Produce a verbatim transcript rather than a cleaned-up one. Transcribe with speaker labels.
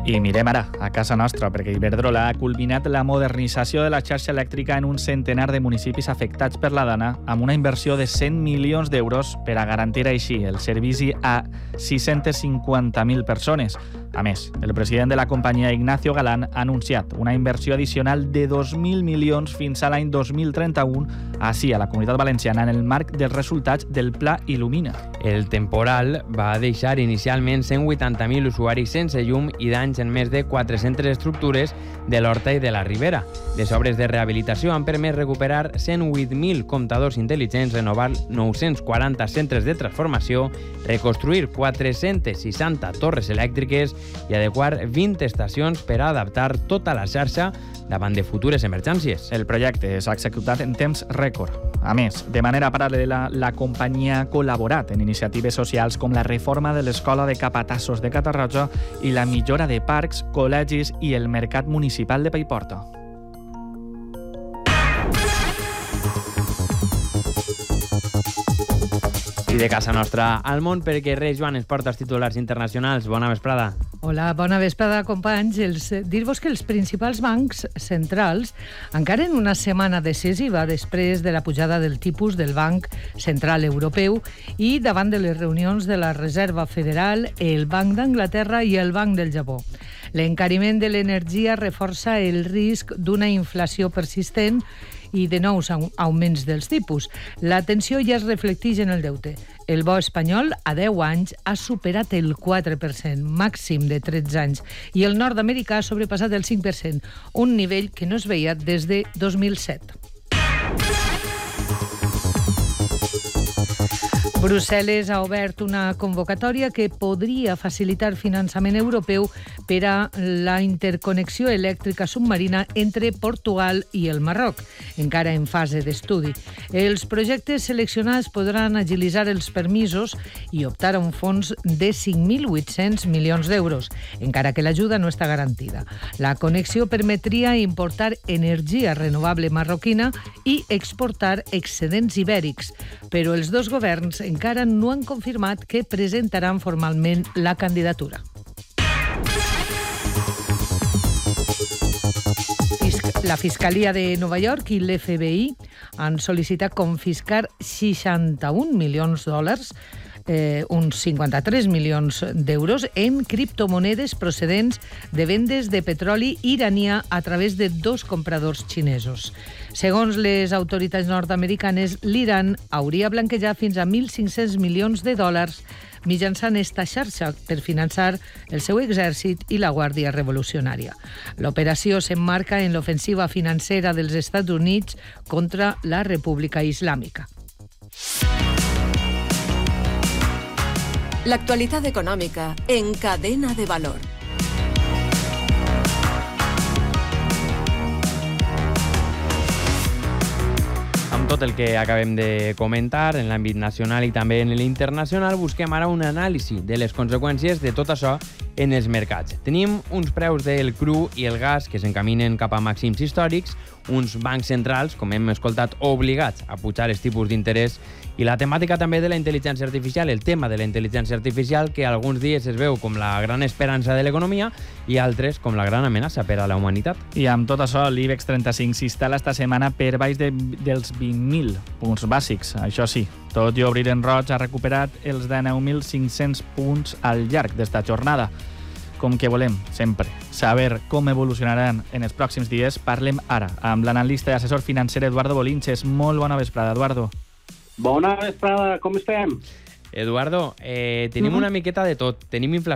Speaker 1: I mirem ara a casa nostra, perquè Iberdrola ha culminat la modernització de la xarxa elèctrica en un centenar de municipis afectats per la Dana, amb una inversió de cent milions d'euros per a garantir així el servici a sis-centes cinquanta mil persones. A més, el president de la companyia, Ignacio Galán, ha anunciat una inversió addicional de dos mil milions fins a l'any dos mil trenta-u, així a la Comunitat Valenciana, en el marc dels resultats del Pla Il·lumina.
Speaker 2: El temporal va deixar inicialment cent vuitanta mil usuaris sense llum i danys en més de quatre-centes estructures de l'Horta i de la Ribera. Les obres de rehabilitació han permès recuperar cent vuit mil comptadors intel·ligents, renovar nou-cents quaranta centres de transformació, reconstruir quatre-centes seixanta torres elèctriques i adequar vint estacions per a adaptar tota la xarxa davant de futures emergències.
Speaker 1: El projecte s'ha executat en temps rècord. A més, de manera paral·lela, la companyia ha col·laborat en iniciatives socials com la reforma de l'Escola de Capatassos de Catarroja i la millora de parcs, col·legis i el mercat municipal de Paiporta.
Speaker 2: I de casa nostra al món, perquè Reis Joan ens porta els titulars internacionals. Bona vesprada.
Speaker 3: Hola, bona vesprada, companys. Els, dir-vos que els principals bancs centrals encara en una setmana decisiva després de la pujada del tipus del Banc Central Europeu i davant de les reunions de la Reserva Federal, el Banc d'Anglaterra i el Banc del Japó. L'encariment de l'energia reforça el risc d'una inflació persistent i de nous augments dels tipus. La tensió ja es reflecteix en el deute. El bo espanyol, a deu anys, ha superat el quatre per cent, màxim de tretze anys, i el nord-americà ha sobrepassat el cinc per cent, un nivell que no es veia des de dos mil set. Brussel·les ha obert una convocatòria que podria facilitar finançament europeu per a la interconnexió elèctrica submarina entre Portugal i el Marroc, encara en fase d'estudi. Els projectes seleccionats podran agilitzar els permisos i optar a un fons de cinc mil vuit-cents milions d'euros, encara que l'ajuda no està garantida. La connexió permetria importar energia renovable marroquina i exportar excedents ibèrics, però els dos governs encara no han confirmat que presentaran formalment la candidatura. La Fiscalia de Nova York i l'F B I han sol·licitat confiscar seixanta-un milions de dòlars, eh, uns cinquanta-tres milions d'euros, en criptomonedes procedents de vendes de petroli iranià a través de dos compradors xinesos. Segons les autoritats nord-americanes, l'Iran hauria blanquejat fins a mil cinc-cents milions de dòlars mitjançant esta xarxa per finançar el seu exèrcit i la Guàrdia Revolucionària. L'operació s'emmarca en l'ofensiva financera dels Estats Units contra la República Islàmica.
Speaker 4: L'actualitat econòmica en Cadena de Valor.
Speaker 2: Tot el que acabem de comentar en l'àmbit nacional i també en l'internacional, busquem ara un anàlisi de les conseqüències de tot això en els mercats. Tenim uns preus del cru i el gas que s'encaminen cap a màxims històrics, uns bancs centrals, com hem escoltat, obligats a pujar els tipus d'interès, i la temàtica també de la intel·ligència artificial, el tema de la intel·ligència artificial, que alguns dies es veu com la gran esperança de l'economia i altres com la gran amenaça per a la humanitat.
Speaker 1: I amb tot això, l'IBEX trenta-cinc s'instal·la esta setmana per baix de, dels vint mil punts bàsics. Això sí, tot i obrir en roig, ha recuperat els dinou mil cinc-cents punts al llarg d'esta jornada. Com que volem, sempre, saber com evolucionaran en els pròxims dies, parlem ara amb l'analista i assessor financer Eduardo Bolinches. Molt bona vesprada, Eduardo.
Speaker 5: Bona vesprada, com estem?
Speaker 2: Eduardo, eh, tenim uh-huh. una miqueta de tot. Tenim inflació